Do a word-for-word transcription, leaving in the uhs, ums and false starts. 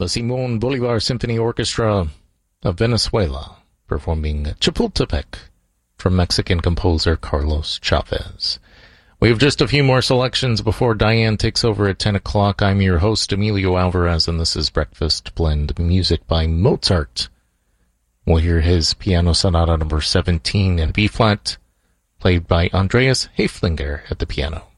the Simon Bolivar Symphony Orchestra of Venezuela, performing Chapultepec from Mexican composer Carlos Chavez. We have just a few more selections before Diane takes over at ten o'clock. I'm your host, Emilio Alvarez, and this is Breakfast Blend music by Mozart. We'll hear his Piano Sonata number seventeen in B-flat, played by Andreas Häflinger at the piano.